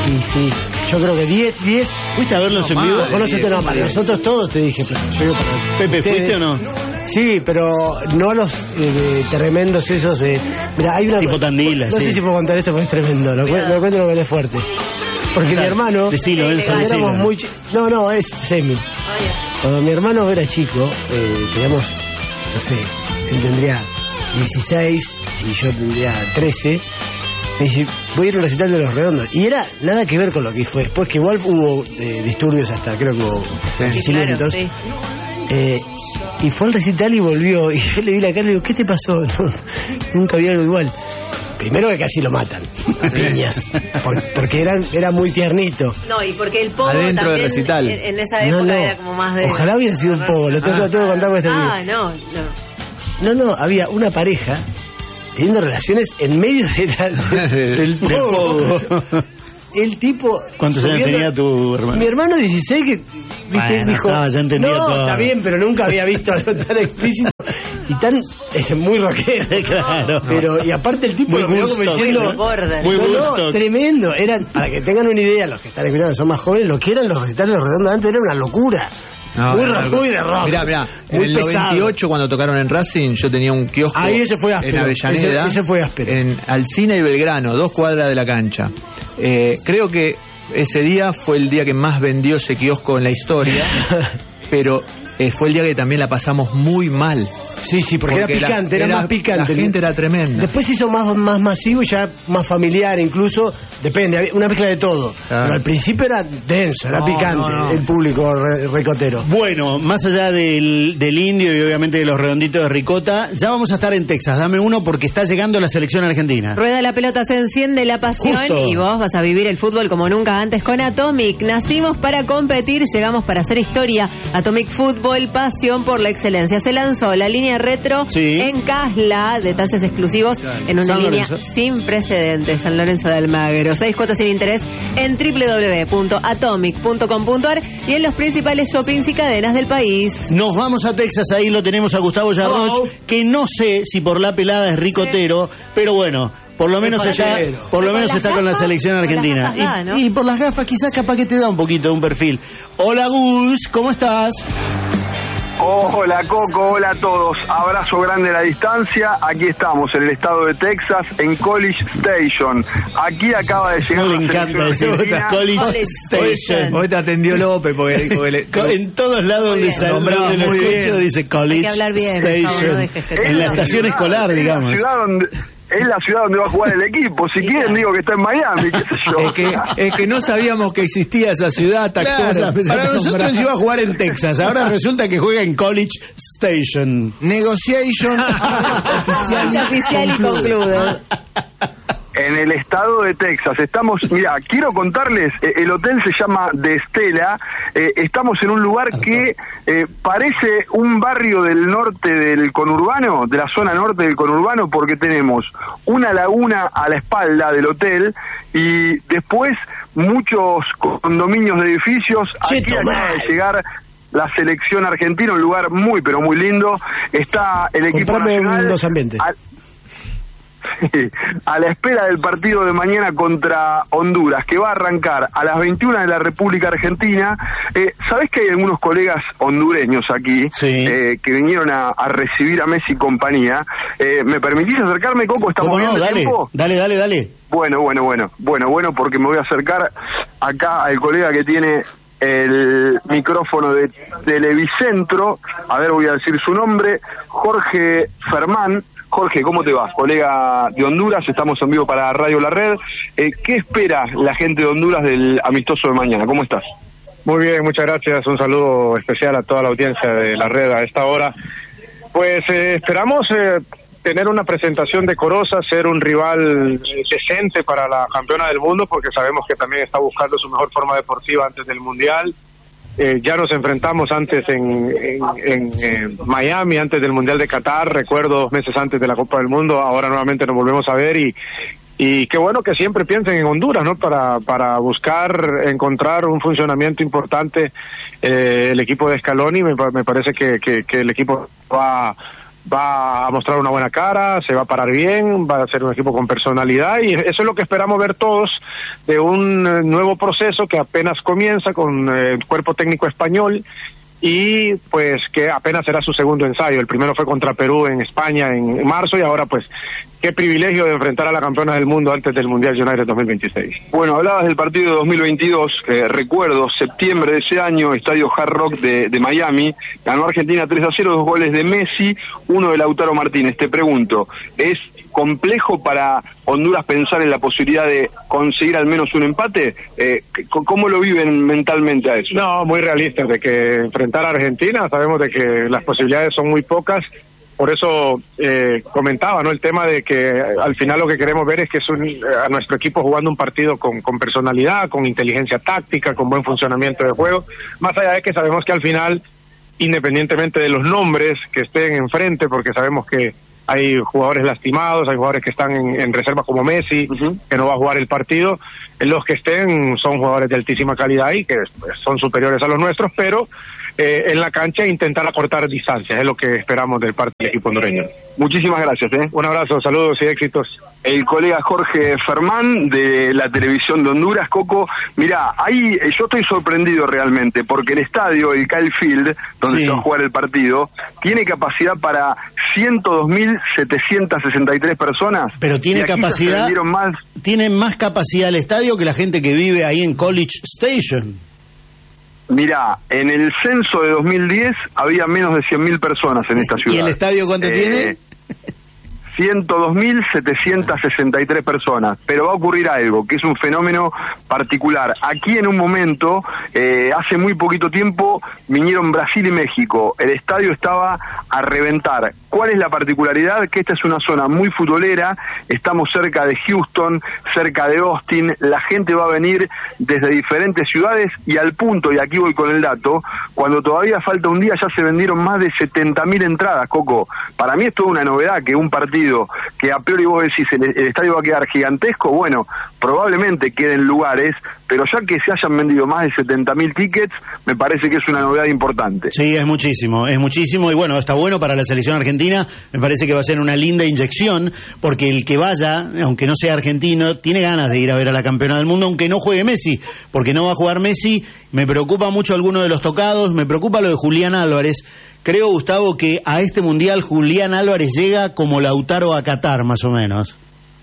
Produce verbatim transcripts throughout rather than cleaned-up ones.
Y sí, yo creo que diez, diez. ¿Fuiste a verlos no, en vivo? Conocete, no, para nosotros todos te dije, pero yo digo para Pepe, ustedes. ¿fuiste o no? Sí, pero no los eh, tremendos esos de... Mira, hay una... Tipo Tandila, No sí. sé si puedo contar esto porque es tremendo, lo, cu lo cuento porque es fuerte. Porque Está, mi hermano... Decilo, Enzo, cuando decilo. éramos muy ch- No, no, es semi. Oh, yeah. Cuando mi hermano era chico, eh, teníamos, no sé, él tendría dieciséis y yo tendría trece. Me dice, voy a ir a un recital de Los Redondos. Y era nada que ver con lo que fue. Después que igual hubo eh, disturbios hasta, creo que hubo Sí, asesinatos. claro, sí. Eh, y fue al recital y volvió. Y yo le vi la cara y le digo, ¿qué te pasó? No, nunca vi algo igual. Primero que casi lo matan, a piñas. Por, porque eran, era muy tiernito. No, y porque el pogo Adentro también del recital. En, en esa época No, no. era como más de... Ojalá hubiera sido un pogo. Lo tengo, Ah. lo tengo que contar porque está Ah, no, no. No, no, había una pareja teniendo relaciones en medio de la- de- del pogo. El tipo... ¿Cuántos años subiendo- tenía tu hermano? Mi hermano dieciséis que viste, Bueno, dijo... estaba, ya entendía no, todo". está bien, pero nunca había visto algo tan explícito y tan... Es muy rockero. Claro. Pero, y aparte el tipo Muy lo miró como gusto, diciendo... muy border. Muy No, no, gusto. tremendo. Eran, para que tengan una idea, los que están escuchando son más jóvenes, lo que eran los recitales de Los Redondos antes era una locura. No, muy, no, rock, no. muy de rock. Mirá, mirá, en muy el pesado. noventa y ocho cuando tocaron en Racing, yo tenía un kiosco Ahí ese fue áspero, en Avellaneda, ese- ese fue áspero. en Alsina y Belgrano, dos cuadras de la cancha. Eh, creo que ese día fue el día que más vendió ese kiosco en la historia, pero eh, fue el día que también la pasamos muy mal. Sí, sí, porque, Porque era la- picante, era, era- más picante. la gente era tremenda. Después se hizo más, más masivo y ya más familiar, incluso, depende, había una mezcla de todo. Claro. Pero al principio era denso, era No, picante no, no. el público re- recotero. Bueno, más allá del, del indio y obviamente de los redonditos de ricota, ya vamos a estar en Texas. Dame uno porque está llegando la selección argentina. Rueda la pelota, se enciende la pasión. Justo. Y vos vas a vivir el fútbol como nunca antes con Atomic. Nacimos para competir, llegamos para hacer historia. Atomic Fútbol, pasión por la excelencia. Se lanzó la línea retro Sí. en Casla, detalles exclusivos en una San línea Lorenzo. sin precedentes. San Lorenzo de Almagro. Seis cuotas sin interés en doble u doble u doble u punto atomic punto com punto ar y en los principales shoppings y cadenas del país. Nos vamos a Texas, ahí lo tenemos a Gustavo Yarroch, Oh. que no sé si por la pelada es ricotero, pero bueno, por lo menos está, fachero. por lo Con menos las está con la gafas, selección con las argentina. gafas da, y, ¿no? y por las gafas quizás capaz que te da un poquito de un perfil. Hola Gus, ¿cómo estás? Hola Coco, hola a todos. Abrazo grande a la distancia. Aquí estamos en el estado de Texas, en College Station. Aquí acaba de llegar No le la encanta selección decir argentina. College College Station. Station. Hoy te atendió López porque dijo que le- Co- En todos lados Muy donde bien. sale Nombrado donde lo muy bien. escucho dice College Hay que hablar bien, por favor, no Station. dejes que- En la Es estación ciudad, escolar, es la digamos. ciudad donde- Es la ciudad donde va a jugar el equipo. Si quieren digo que está en Miami, qué sé yo. es que, es que no sabíamos que existía esa ciudad hasta que Claro, vos la empezaste para a nosotros nombrar. iba a jugar en Texas, ahora resulta que juega en College Station. Negotiation Oficial y conclude. En el estado de Texas. Estamos, mira, quiero contarles, eh, el hotel se llama De Estela, eh, estamos en un lugar que eh, parece un barrio del norte del conurbano, de la zona norte del conurbano, porque tenemos una laguna a la espalda del hotel y después muchos condominios de edificios. Aquí Cheto, acaba mal. de llegar la selección argentina, un lugar muy pero muy lindo. Está el equipo Comprame nacional un dos ambientes. al- a la espera del partido de mañana contra Honduras, que va a arrancar a las veintiuna de la República Argentina. Eh, ¿Sabés que hay algunos colegas hondureños aquí Sí. eh, que vinieron a, a recibir a Messi y compañía? Eh, ¿Me permitís acercarme, Coco? ¿Estamos ¿Cómo no? bien de Dale, tiempo? dale, dale, dale. Bueno, bueno, bueno, bueno, bueno, porque me voy a acercar acá al colega que tiene el micrófono de Televicentro. A ver, voy a decir su nombre, Jorge Fermán. Jorge, ¿cómo te va? Colega de Honduras, estamos en vivo para Radio La Red. Eh, ¿Qué espera la gente de Honduras del amistoso de mañana? ¿Cómo estás? Muy bien, muchas gracias. Un saludo especial a toda la audiencia de la red a esta hora. Pues eh, esperamos eh, tener una presentación decorosa, ser un rival eh, decente para la campeona del mundo, porque sabemos que también está buscando su mejor forma deportiva antes del Mundial. Eh, ya nos enfrentamos antes en, en, en eh, Miami, antes del Mundial de Qatar, recuerdo dos meses antes de la Copa del Mundo, ahora nuevamente nos volvemos a ver y y qué bueno que siempre piensen en Honduras, ¿no? Para para buscar encontrar un funcionamiento importante eh, el equipo de Scaloni. Me, me parece que, que, que el equipo va va a mostrar una buena cara, se va a parar bien, va a ser un equipo con personalidad y eso es lo que esperamos ver todos de un nuevo proceso que apenas comienza con el cuerpo técnico español y pues que apenas será su segundo ensayo. El primero fue contra Perú en España en marzo y ahora pues qué privilegio de enfrentar a la campeona del mundo antes del Mundial United dos mil veintiséis. Bueno, hablabas del partido de dos mil veintidós, eh, recuerdo, septiembre de ese año, Estadio Hard Rock de, de Miami, ganó Argentina tres a cero, dos goles de Messi, uno de Lautaro Martínez. Te pregunto, ¿es complejo para Honduras pensar en la posibilidad de conseguir al menos un empate? Eh, ¿Cómo lo viven mentalmente a eso? No, muy realistas de que enfrentar a Argentina, sabemos de que las posibilidades son muy pocas. Por eso eh, comentaba, ¿no? El tema de que al final lo que queremos ver es que es un, a nuestro equipo jugando un partido con, con personalidad, con inteligencia táctica, con buen funcionamiento de juego. Más allá de que sabemos que al final, independientemente de los nombres que estén enfrente, porque sabemos que hay jugadores lastimados, hay jugadores que están en, en reserva como Messi, uh-huh. que no va a jugar el partido. Los que estén son jugadores de altísima calidad y que pues, son superiores a los nuestros, pero Eh, en la cancha e intentar acortar distancias, es lo que esperamos del parte del equipo hondureño. Muchísimas gracias. ¿eh? Un abrazo, saludos y éxitos. El colega Jorge Fermán de la televisión de Honduras. Coco, mira, ahí eh, yo estoy sorprendido realmente, porque el estadio, el Kyle Field, donde sí. se va a jugar el partido, tiene capacidad para ciento dos mil setecientas sesenta y tres personas. Pero tiene y aquí capacidad, se más... tiene más capacidad el estadio que la gente que vive ahí en College Station. Mirá, en el censo de dos mil diez había menos de cien mil personas en esta ciudad. ¿Y el estadio cuánto eh, tiene? ciento dos mil setecientas sesenta y tres personas, pero va a ocurrir algo, que es un fenómeno particular. Aquí en un momento, eh, hace muy poquito tiempo, vinieron Brasil y México, el estadio estaba a reventar. ¿Cuál es la particularidad? Que esta es una zona muy futbolera, estamos cerca de Houston, cerca de Austin, la gente va a venir desde diferentes ciudades y al punto, y aquí voy con el dato, cuando todavía falta un día ya se vendieron más de setenta mil entradas, Coco. Para mí es toda una novedad que un partido que a priori vos decís el, el estadio va a quedar gigantesco, bueno, probablemente queden lugares, pero ya que se hayan vendido más de setenta mil tickets, me parece que es una novedad importante. Sí, es muchísimo, es muchísimo, y bueno, está bueno para la selección argentina, me parece que va a ser una linda inyección, porque el que vaya, aunque no sea argentino, tiene ganas de ir a ver a la campeona del mundo, aunque no juegue Messi, porque no va a jugar Messi. Me preocupa mucho alguno de los tocados, me preocupa lo de Julián Álvarez. Creo, Gustavo, que a este Mundial Julián Álvarez llega como Lautaro a Qatar, más o menos.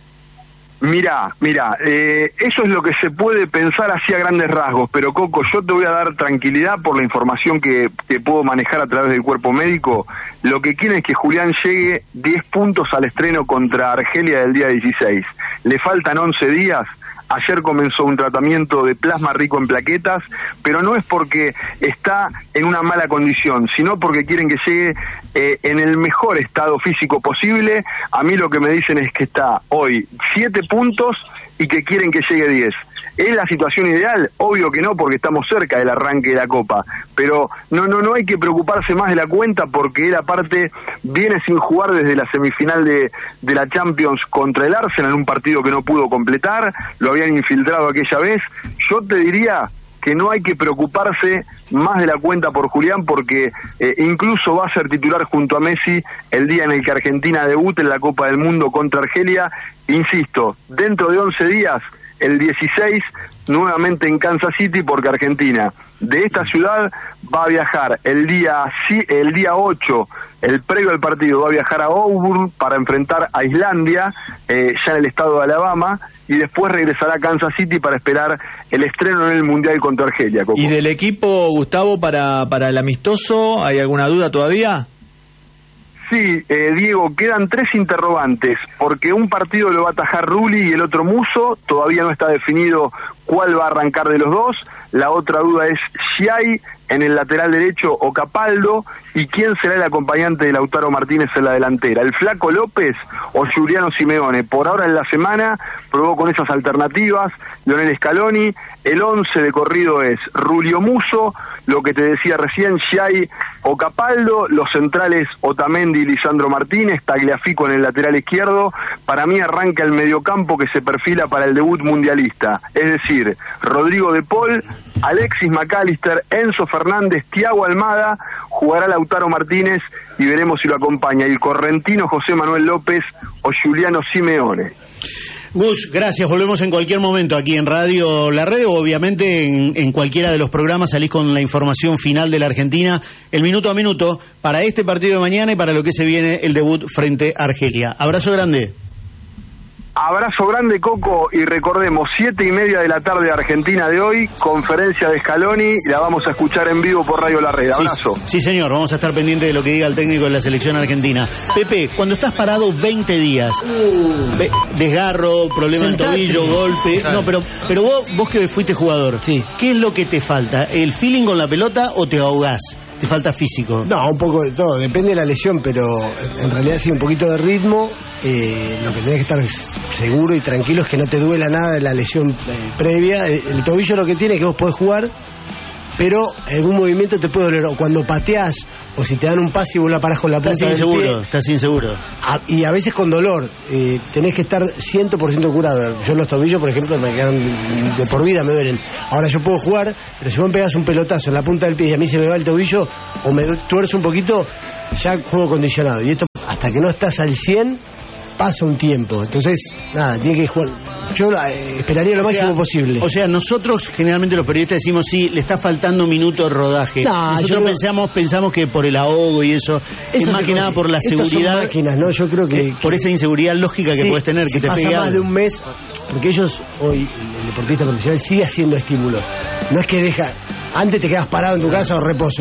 Mirá, mirá, eh, eso es lo que se puede pensar así a grandes rasgos, pero Coco, yo te voy a dar tranquilidad por la información que, que puedo manejar a través del cuerpo médico. Lo que quieren es que Julián llegue diez puntos al estreno contra Argelia del día dieciséis. Le faltan once días. Ayer comenzó un tratamiento de plasma rico en plaquetas, pero no es porque está en una mala condición, sino porque quieren que llegue eh, en el mejor estado físico posible. A mí lo que me dicen es que está hoy siete puntos y que quieren que llegue diez. ¿Es la situación ideal? Obvio que no, porque estamos cerca del arranque de la Copa, pero no no no hay que preocuparse más de la cuenta, porque él aparte viene sin jugar desde la semifinal de, de la Champions contra el Arsenal, en un partido que no pudo completar, lo habían infiltrado aquella vez. Yo te diría que no hay que preocuparse más de la cuenta por Julián, porque eh, incluso va a ser titular junto a Messi el día en el que Argentina debute en la Copa del Mundo contra Argelia. Insisto, dentro de once días, el dieciséis, nuevamente en Kansas City, porque Argentina de esta ciudad va a viajar el día el día ocho, el previo al partido, va a viajar a Auburn para enfrentar a Islandia, eh, ya en el estado de Alabama, y después regresará a Kansas City para esperar el estreno en el Mundial contra Argelia. Coco. ¿Y del equipo, Gustavo, para, para el amistoso, hay alguna duda todavía? Sí, eh, Diego, quedan tres interrogantes, porque un partido lo va a atajar Rulli y el otro Musso, todavía no está definido cuál va a arrancar de los dos. La otra duda es si hay en el lateral derecho o Capaldo, y quién será el acompañante de Lautaro Martínez en la delantera, el Flaco López o Giuliano Simeone. Por ahora en la semana probó con esas alternativas Lionel Scaloni. El once de corrido es Rulli o Musso, lo que te decía recién, Giai o Capaldo, los centrales Otamendi y Lisandro Martínez, Tagliafico en el lateral izquierdo. Para mí arranca el mediocampo que se perfila para el debut mundialista, es decir, ir Rodrigo de Paul, Alexis McAllister, Enzo Fernández, Thiago Almada, jugará Lautaro Martínez y veremos si lo acompaña el correntino José Manuel López o Giuliano Simeone. Gus, gracias. Volvemos en cualquier momento aquí en Radio La Red, o obviamente en, en cualquiera de los programas salís con la información final de la Argentina, el minuto a minuto, para este partido de mañana y para lo que se viene el debut frente a Argelia. Abrazo grande. Abrazo grande, Coco, y recordemos, siete y media de la tarde Argentina de hoy, conferencia de Scaloni, la vamos a escuchar en vivo por Radio La Red. Abrazo. Sí, sí, señor, vamos a estar pendientes de lo que diga el técnico de la selección argentina. Pepe, cuando estás parado veinte días, ve, desgarro, problema en tobillo, golpe, no, pero pero vos, vos que fuiste jugador, sí. ¿Qué es lo que te falta? ¿El feeling con la pelota o te ahogás? ¿Te falta físico? No, un poco de todo, depende de la lesión, pero en realidad sí, un poquito de ritmo. Eh, lo que tenés que estar seguro y tranquilo es que no te duela nada de la lesión eh, previa. El, el tobillo lo que tiene es que vos podés jugar, pero algún movimiento te puede doler, o cuando pateás, o si te dan un pase y vos la parás con la punta Estás del inseguro, pie. estás inseguro. A, y a veces con dolor, eh, tenés que estar cien por ciento curado. Yo los tobillos, por ejemplo, me quedan de por vida, me duelen. Ahora yo puedo jugar, pero si vos me pegás un pelotazo en la punta del pie y a mí se me va el tobillo, o me tuerzo un poquito, ya juego condicionado. Y esto, hasta que no estás al cien, pasa un tiempo. Entonces, nada, tiene que jugar. Yo eh, esperaría lo o máximo sea, posible. O sea, nosotros generalmente los periodistas decimos, sí, le está faltando minutos de rodaje. No, nosotros yo pensamos, pensamos que por el ahogo y eso, es más que nada por la Estos seguridad. son máquinas, ¿no? Yo creo que, eh, por esa inseguridad lógica que sí, puedes tener, si que te pasa pegue más algo. de un mes, porque ellos hoy, el deportista profesional sigue haciendo estímulo. No es que deja, antes te quedas parado en tu casa o reposo.